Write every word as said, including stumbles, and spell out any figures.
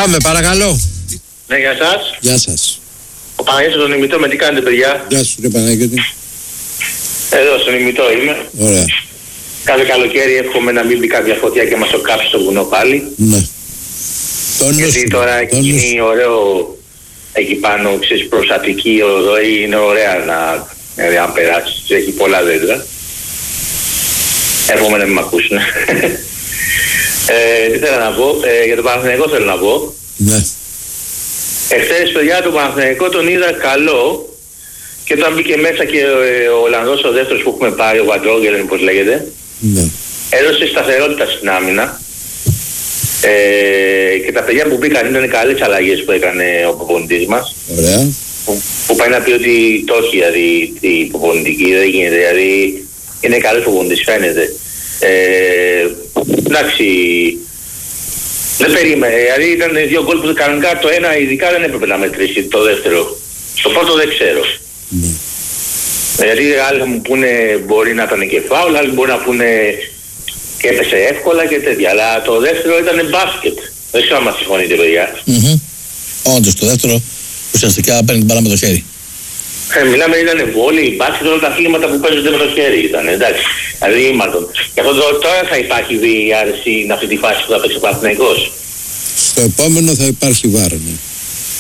Πάμε, παρακαλώ. Ναι, γεια σας. Γεια σας. Ο Παναγιώτης στον ημιτό, με τι κάνετε, παιδιά? Γεια σου, ρε Παναγιώτη. Εδώ στον ημιτό είμαι. Ωραία. Κάθε καλοκαίρι εύχομαι να μην μπει κάποια φωτιά και μας το κάψει στο βουνό πάλι. Ναι. Τόνος, Γιατί τώρα έχει τόνος. γίνει ωραίο εκεί πάνω, ξέρεις, προς Αττική οδό, είναι ωραία να, δηλαδή, αν περάσεις, έχει πολλά δέντρα. Εύχομαι να μην μ' ακούσουν. ε, τι θέλω να πω, ε, για τον Παναθηναϊκό θέλω να πω. Ναι. Εχθές, παιδιά, τον Παναθηναϊκό τον είδα καλό και όταν μπήκε μέσα και ο, ο Ολλανδός ο δεύτερος που έχουμε πάρει, ο Βαντρόγκελεν, πώς λέγεται, Ναι. έδωσε σταθερότητα στην άμυνα. Ε, και τα παιδιά που μπήκαν ήταν καλές αλλαγές που έκανε ο προπονητής μας. Ωραία. Που, που πάει να πει ότι το έχει, δηλαδή η προπονητική δεν γίνεται, δηλαδή είναι καλός προπονητής, φαίνεται. Ε, εντάξει, δεν περίμενε, δηλαδή ήταν δύο γκολ που κανονικά το ένα ειδικά δεν έπρεπε να μετρήσει, το δεύτερο. Το πρώτο δεν ξέρω. Ναι. Γιατί άλλοι θα μου πούνε μπορεί να ήταν και φάουλ, άλλοι μπορεί να πούνε και έπεσε εύκολα και τέτοια. Αλλά το δεύτερο ήταν μπάσκετ. Δεν ξέρω αν μας συμφωνείτε, παιδιά. Mm-hmm. Όντως, το δεύτερο ουσιαστικά παίρνει την μπάλα με το χέρι. Ε, μιλάμε, ήταν βόλεϊ, μπάσκετ, όλα τα αθλήματα που παίζονται με το χέρι ήταν. Εντάξει. Δηλαδή ήμαρτον. Και αυτό το, τώρα θα υπάρχει βι αρ στην αυτή τη φάση που θα παίξει ο Παναθηναϊκός. Στο επόμενο θα υπάρχει βάρο, ναι.